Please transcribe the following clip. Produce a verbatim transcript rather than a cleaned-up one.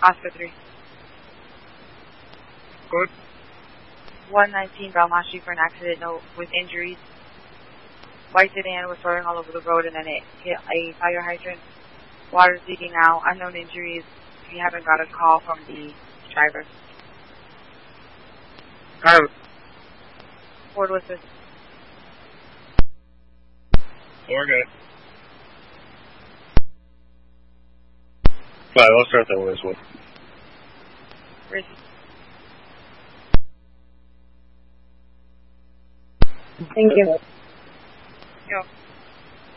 Oscar three. Good. one nineteen Belmont Street for an accident note with injuries. White sedan was soaring all over the road and then it hit a fire hydrant. Water's leaking out. Unknown injuries. If you haven't got a call from the driver. Driver. Ford was this. We're good. Fly, let's start that way as well. Risk. Thank you. Yo.